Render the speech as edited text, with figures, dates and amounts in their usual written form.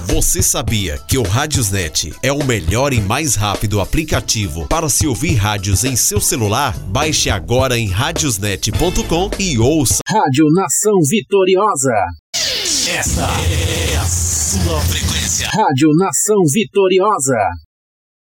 Você sabia que o Radiosnet é o melhor e mais rápido aplicativo para se ouvir rádios em seu celular? Baixe agora em radiosnet.com e ouça. Rádio Nação Vitoriosa. Esta é a sua frequência. Rádio Nação Vitoriosa.